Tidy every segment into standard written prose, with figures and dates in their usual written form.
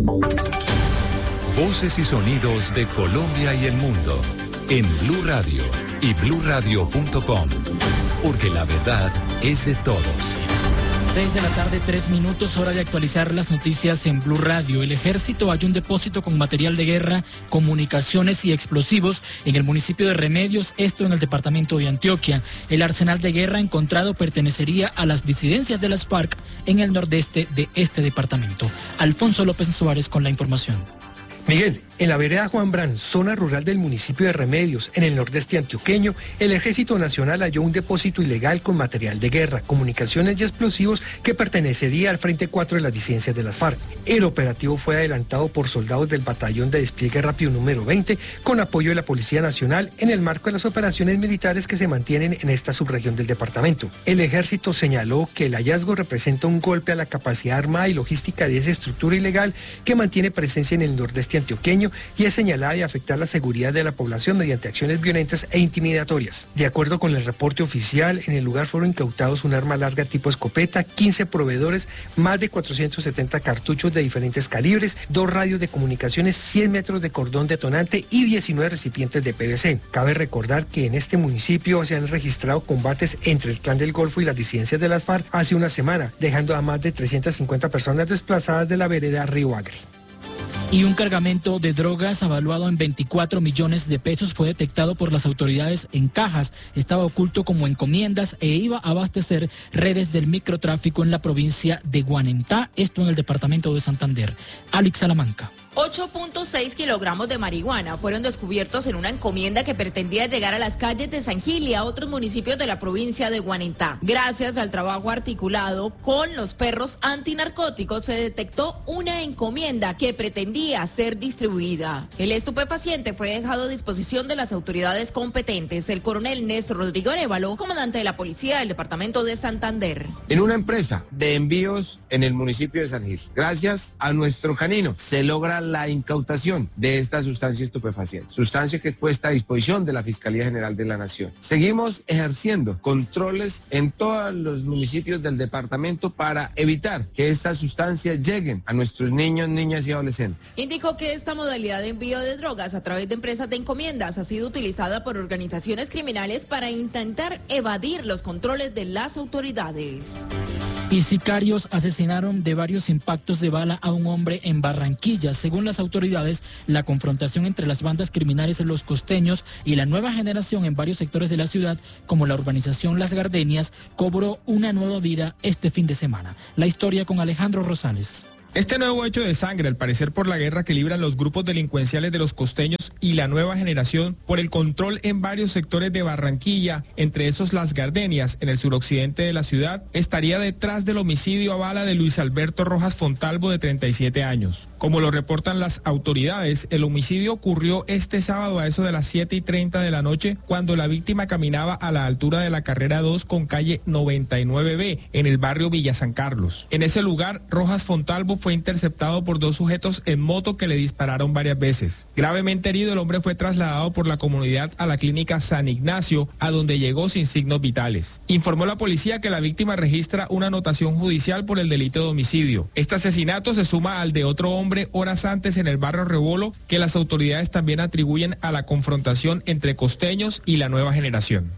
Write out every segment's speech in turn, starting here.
Voces y sonidos de Colombia y el mundo en Blue Radio y bluradio.com, porque la verdad es de todos. 6 de la tarde, 3 minutos, hora de actualizar las noticias en Blue Radio. El ejército halló un depósito con material de guerra, comunicaciones y explosivos en el municipio de Remedios, esto en el departamento de Antioquia. El arsenal de guerra encontrado pertenecería a las disidencias de las FARC en el nordeste de este departamento. Alfonso López Suárez con la información. Miguel, en la vereda Juan Brán, zona rural del municipio de Remedios, en el nordeste antioqueño, el Ejército Nacional halló un depósito ilegal con material de guerra, comunicaciones y explosivos que pertenecería al Frente 4 de las disidencias de las FARC. El operativo fue adelantado por soldados del Batallón de Despliegue Rápido número 20, con apoyo de la Policía Nacional en el marco de las operaciones militares que se mantienen en esta subregión del departamento. El Ejército señaló que el hallazgo representa un golpe a la capacidad armada y logística de esa estructura ilegal que mantiene presencia en el nordeste antioqueño y es señalada de afectar la seguridad de la población mediante acciones violentas e intimidatorias. De acuerdo con el reporte oficial, en el lugar fueron incautados un arma larga tipo escopeta, 15 proveedores, más de 470 cartuchos de diferentes calibres, 2 radios de comunicaciones, 100 metros de cordón detonante y 19 recipientes de PVC. Cabe recordar que en este municipio se han registrado combates entre el Clan del Golfo y las disidencias de las FARC hace una semana, dejando a más de 350 personas desplazadas de la vereda Río Agri. Y un cargamento de drogas avaluado en 24 millones de pesos fue detectado por las autoridades en cajas. Estaba oculto como encomiendas e iba a abastecer redes del microtráfico en la provincia de Guanentá, esto en el departamento de Santander. Alex Salamanca. 8.6 kilogramos de marihuana fueron descubiertos en una encomienda que pretendía llegar a las calles de San Gil y a otros municipios de la provincia de Guanentá. Gracias al trabajo articulado con los perros antinarcóticos se detectó una encomienda que pretendía ser distribuida. El estupefaciente fue dejado a disposición de las autoridades competentes. El coronel Néstor Rodrigo Arévalo, comandante de la policía del departamento de Santander. En una empresa de envíos en el municipio de San Gil, gracias a nuestro canino, se logra la incautación de esta sustancia estupefaciente, sustancia que es puesta a disposición de la Fiscalía General de la Nación. Seguimos ejerciendo controles en todos los municipios del departamento para evitar que estas sustancias lleguen a nuestros niños, niñas y adolescentes. Indicó que esta modalidad de envío de drogas a través de empresas de encomiendas ha sido utilizada por organizaciones criminales para intentar evadir los controles de las autoridades. Y sicarios asesinaron de varios impactos de bala a un hombre en Barranquilla. Según las autoridades, la confrontación entre las bandas criminales en los costeños y la nueva generación en varios sectores de la ciudad, como la urbanización Las Gardenias, cobró una nueva vida este fin de semana. La historia con Alejandro Rosales. Este nuevo hecho de sangre, al parecer por la guerra que libran los grupos delincuenciales de los costeños y la nueva generación por el control en varios sectores de Barranquilla, entre esos Las Gardenias, en el suroccidente de la ciudad, estaría detrás del homicidio a bala de Luis Alberto Rojas Fontalvo, de 37 años. Como lo reportan las autoridades, el homicidio ocurrió este sábado a eso de las 7:30 de la noche, cuando la víctima caminaba a la altura de la carrera 2 con calle 99B, en el barrio Villa San Carlos. En ese lugar, Rojas Fontalvo fue interceptado por 2 sujetos en moto que le dispararon varias veces. Gravemente herido, el hombre fue trasladado por la comunidad a la clínica San Ignacio, a donde llegó sin signos vitales. Informó la policía que la víctima registra una anotación judicial por el delito de homicidio. Este asesinato se suma al de otro hombre horas antes en el barrio Rebolo, que las autoridades también atribuyen a la confrontación entre costeños y la nueva generación.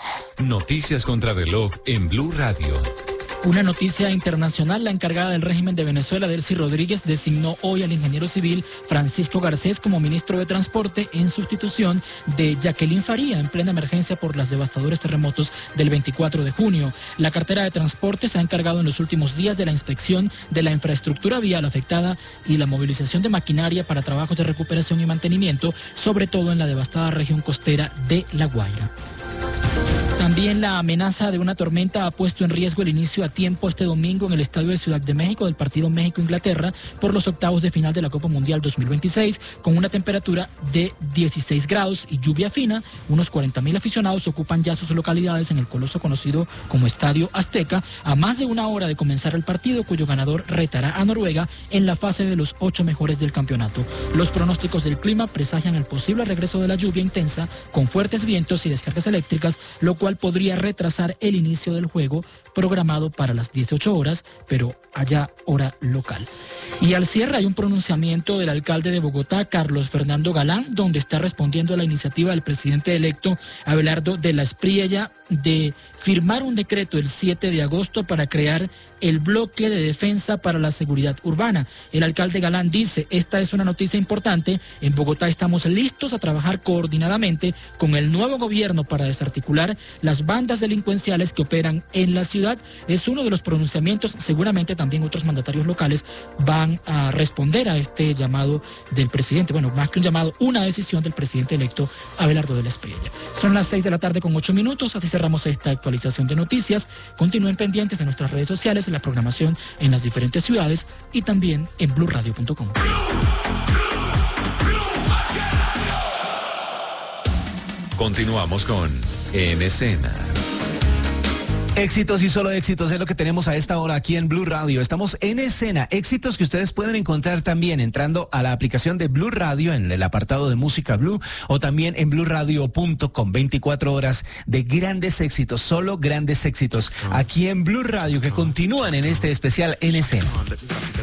Noticias contra reloj en Blue Radio. Una noticia internacional: la encargada del régimen de Venezuela, Delcy Rodríguez, designó hoy al ingeniero civil Francisco Garcés como ministro de Transporte en sustitución de Jacqueline Faría en plena emergencia por los devastadores terremotos del 24 de junio. La cartera de Transporte se ha encargado en los últimos días de la inspección de la infraestructura vial afectada y la movilización de maquinaria para trabajos de recuperación y mantenimiento, sobre todo en la devastada región costera de La Guaira. También la amenaza de una tormenta ha puesto en riesgo el inicio a tiempo este domingo en el Estadio de Ciudad de México del partido México-Inglaterra por los octavos de final de la Copa Mundial 2026, con una temperatura de 16 grados y lluvia fina. Unos 40.000 aficionados ocupan ya sus localidades en el coloso conocido como Estadio Azteca, a más de una hora de comenzar el partido, cuyo ganador retará a Noruega en la fase de los 8 mejores del campeonato. Los pronósticos del clima presagian el posible regreso de la lluvia intensa, con fuertes vientos y descargas eléctricas lo cual podría retrasar el inicio del juego programado para las 18 horas, pero allá hora local. Y al cierre hay un pronunciamiento del alcalde de Bogotá, Carlos Fernando Galán, donde está respondiendo a la iniciativa del presidente electo Abelardo de la Espriella de firmar un decreto el 7 de agosto para crear el bloque de defensa para la seguridad urbana. El alcalde Galán dice, esta es una noticia importante, en Bogotá estamos listos a trabajar coordinadamente con el nuevo gobierno para desarticular las bandas delincuenciales que operan en la ciudad. Es uno de los pronunciamientos, seguramente también otros mandatarios locales van a responder a este llamado del presidente, bueno, más que un llamado, una decisión del presidente electo Abelardo de la Espriella. Son las 6:08, así cerramos esta actualización de noticias. Continúen pendientes de nuestras redes sociales, la programación en las diferentes ciudades y también en blurradio.com. Continuamos con En Escena. Éxitos y solo éxitos es lo que tenemos a esta hora aquí en Blue Radio. Estamos en escena. Éxitos que ustedes pueden encontrar también entrando a la aplicación de Blue Radio en el apartado de música Blue o también en blurradio.com. 24 horas de grandes éxitos, solo grandes éxitos aquí en Blue Radio que continúan en este especial En Escena.